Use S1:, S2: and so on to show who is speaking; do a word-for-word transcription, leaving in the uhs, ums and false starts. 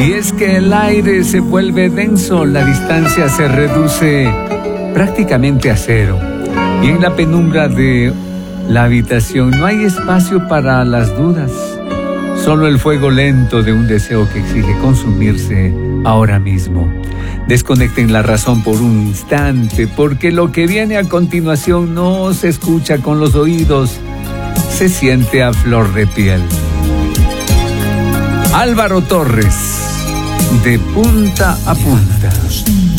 S1: Y es que el aire se vuelve denso, la distancia se reduce prácticamente a cero. Y en la penumbra de la habitación no hay espacio para las dudas. Solo el fuego lento de un deseo que exige consumirse ahora mismo. Desconecten la razón por un instante, porque lo que viene a continuación no se escucha con los oídos, se siente a flor de piel. Álvaro Torres, de punta a punta.